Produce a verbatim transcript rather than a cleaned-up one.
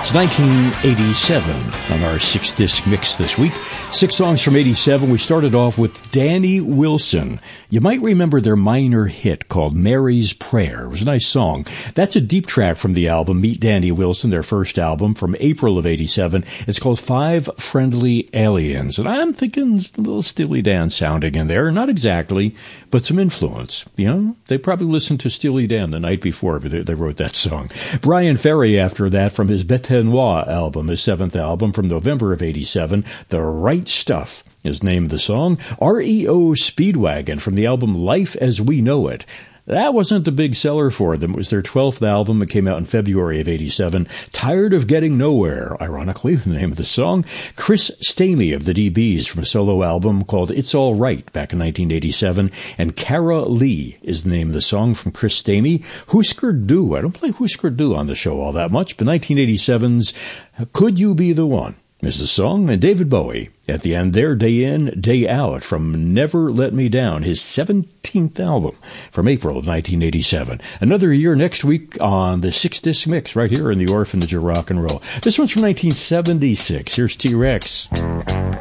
It's nineteen eighty-seven on our six-disc mix this week. Six songs from eighty-seven. We started off with Danny Wilson. You might remember their minor hit called Mary's Prayer. It was a nice song. That's a deep track from the album Meet Danny Wilson, their first album from April of eighty-seven. It's called Five Friendly Aliens. And I'm thinking a little Steely Dan sounding in there. Not exactly, but some influence. You know, they probably listened to Steely Dan the night before they, they wrote that song. Brian Ferry after that from his Bête Noire album, his seventh album from November of eighty-seven, The Right Stuff is named the song. R E O Speedwagon from the album Life as We Know It. That wasn't a big seller for them. It was their twelfth album. It came out in February of eighty-seven. Tired of Getting Nowhere, ironically, the name of the song. Chris Stamey of the D Bs from a solo album called It's All Right back in nineteen eighty-seven. And Cara Lee is the name of the song from Chris Stamey. Husker Du. I don't play Husker Du on the show all that much, but nineteen eighty-seven's Could You Be the One is the song. And David Bowie at the end there, Day In, Day Out from Never Let Me Down, his seventeenth album from April of nineteen eighty-seven. Another year next week on the six-disc mix right here in the Orphanage of Rock and Roll. This one's from nineteen seventy-six. Here's T-Rex.